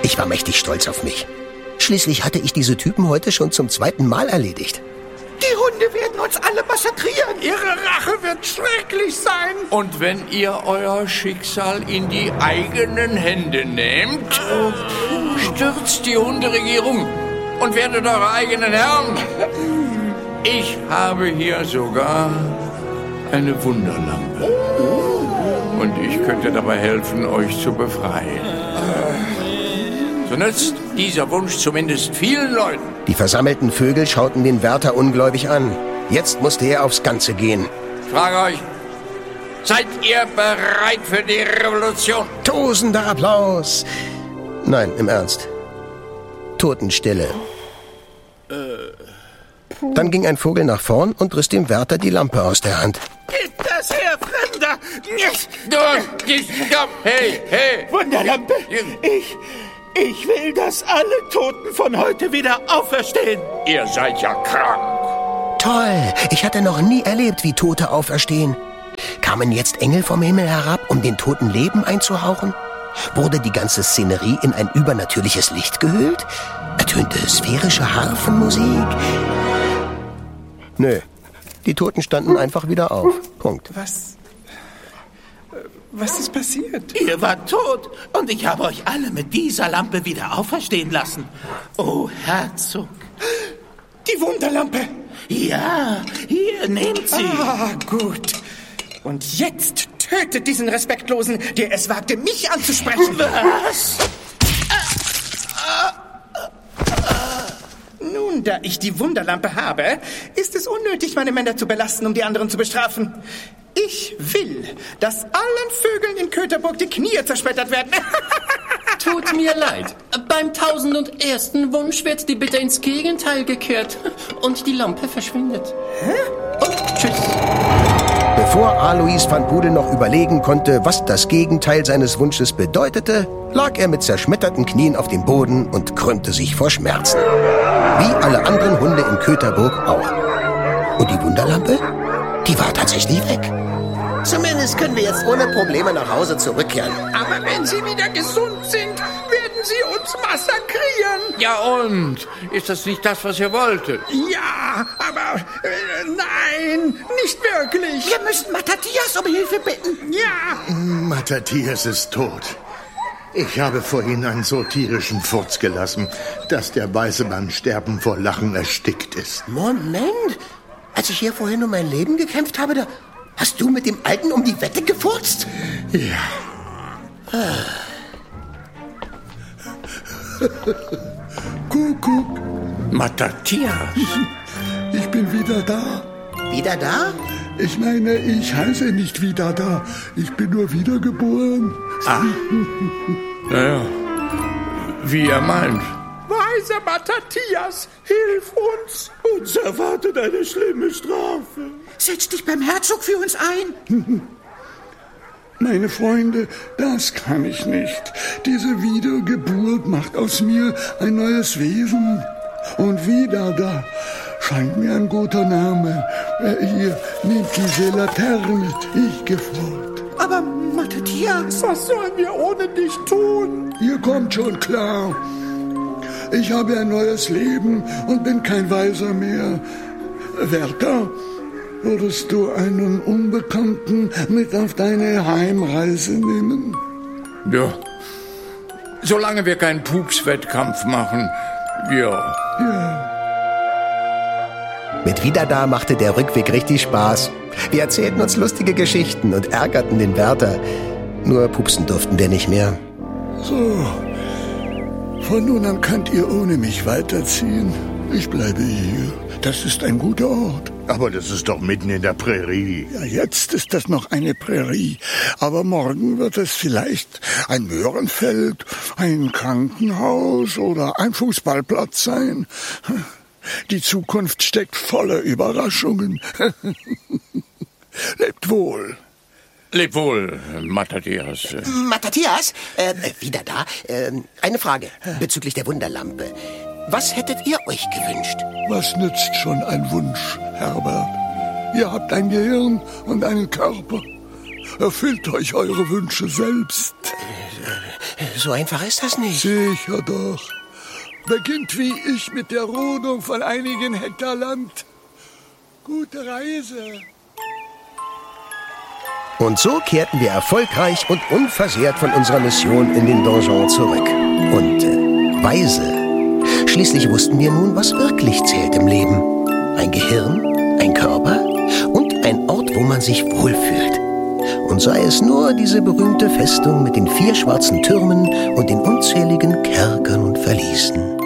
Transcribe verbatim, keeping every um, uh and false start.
Ich war mächtig stolz auf mich. Schließlich hatte ich diese Typen heute schon zum zweiten Mal erledigt. Die Hunde werden uns alle massakrieren. Ihre Rache wird schrecklich sein. Und wenn ihr euer Schicksal in die eigenen Hände nehmt, stürzt die Hunderegierung und werdet eure eigenen Herren. Ich habe hier sogar eine Wunderlampe. Und ich könnte dabei helfen, euch zu befreien. So nützt dieser Wunsch zumindest vielen Leuten. Die versammelten Vögel schauten den Wärter ungläubig an. Jetzt musste er aufs Ganze gehen. Ich frage euch, seid ihr bereit für die Revolution? Tosender Applaus. Nein, im Ernst. Totenstille. Dann ging ein Vogel nach vorn und riss dem Wärter die Lampe aus der Hand. Gib das her, Fremder! Stopp! Hey, hey! Wunderlampe! Ich... Ich will, dass alle Toten von heute wieder auferstehen. Ihr seid ja krank. Toll! Ich hatte noch nie erlebt, wie Tote auferstehen. Kamen jetzt Engel vom Himmel herab, um den Toten Leben einzuhauchen? Wurde die ganze Szenerie in ein übernatürliches Licht gehüllt? Ertönte sphärische Harfenmusik? Nö, die Toten standen einfach wieder auf. Punkt. Was? Was ist passiert? Ihr wart tot und ich habe euch alle mit dieser Lampe wieder auferstehen lassen. Oh, Herzog. Die Wunderlampe. Ja, hier, nehmt sie. Ah, gut. Und jetzt tötet diesen Respektlosen, der es wagte, mich anzusprechen. Was? Nun, da ich die Wunderlampe habe, ist es unnötig, meine Männer zu belasten, um die anderen zu bestrafen. Ich will, dass allen Vögeln in Kötherburg die Knie zersplittert werden. Tut mir leid. Beim tausend und ersten Wunsch wird die Bitte ins Gegenteil gekehrt und die Lampe verschwindet. Hä? Und tschüss. Bevor Alois van Pudel noch überlegen konnte, was das Gegenteil seines Wunsches bedeutete, lag er mit zerschmetterten Knien auf dem Boden und krümmte sich vor Schmerzen. Wie alle anderen Hunde in Kötherburg auch. Und die Wunderlampe? Die war tatsächlich weg. Zumindest können wir jetzt ohne Probleme nach Hause zurückkehren. Aber wenn sie wieder gesund sind, werden sie uns massakrieren. Ja und? Ist das nicht das, was ihr wolltet? Ja, aber äh, nein, nicht wirklich. Wir müssen Mattathias um Hilfe bitten. Ja. Mattathias ist tot. Ich habe vorhin einen so tierischen Furz gelassen, dass der Weiße beim Sterben vor Lachen erstickt ist. Moment, als ich hier vorhin um mein Leben gekämpft habe, da hast du mit dem Alten um die Wette gefurzt? Ja. Kuckuck. Mattathias. Ich bin wieder da. Wieder da? Ich meine, ich heiße nicht wieder da. Ich bin nur wiedergeboren. Ah. Naja, wie er meint. Weiser Mattathias, hilf uns. Uns erwartet eine schlimme Strafe. Setz dich beim Herzog für uns ein. Meine Freunde, das kann ich nicht. Diese Wiedergeburt macht aus mir ein neues Wesen. Und wieder da scheint mir ein guter Name. Äh, hier, nehmt diese Laterne. Ich gefordert. Aber Mattathias, was sollen wir ohne dich tun? Ihr kommt schon klar. Ich habe ein neues Leben und bin kein Weiser mehr. Wärter, würdest du einen Unbekannten mit auf deine Heimreise nehmen? Ja. Solange wir keinen Pups-Wettkampf machen, ja. Ja. Mit Wieder da machte der Rückweg richtig Spaß. Wir erzählten uns lustige Geschichten und ärgerten den Wärter. Nur pupsen durften wir nicht mehr. So. Von nun an könnt ihr ohne mich weiterziehen. Ich bleibe hier. Das ist ein guter Ort. Aber das ist doch mitten in der Prärie. Ja, jetzt ist das noch eine Prärie. Aber morgen wird es vielleicht ein Möhrenfeld, ein Krankenhaus oder ein Fußballplatz sein. Die Zukunft steckt voller Überraschungen. Lebt wohl. Leb wohl, Mattathias. Mattathias, äh, wieder da. Äh, eine Frage bezüglich der Wunderlampe. Was hättet ihr euch gewünscht? Was nützt schon ein Wunsch, Herbert? Ihr habt ein Gehirn und einen Körper. Erfüllt euch eure Wünsche selbst. So einfach ist das nicht. Sicher doch. Beginnt wie ich mit der Rodung von einigen Hektar Land. Gute Reise. Und so kehrten wir erfolgreich und unversehrt von unserer Mission in den Donjon zurück. Und äh, weise. Schließlich wussten wir nun, was wirklich zählt im Leben. Ein Gehirn, ein Körper und ein Ort, wo man sich wohlfühlt. Und sei es nur diese berühmte Festung mit den vier schwarzen Türmen und den unzähligen Kerkern und Verließen.